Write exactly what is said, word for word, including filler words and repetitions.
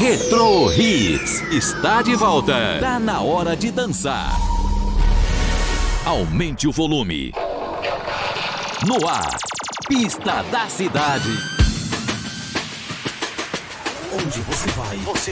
Retro Hits está de volta. Tá na hora de dançar. Aumente o volume. No ar, Pista da Cidade. Onde você vai, você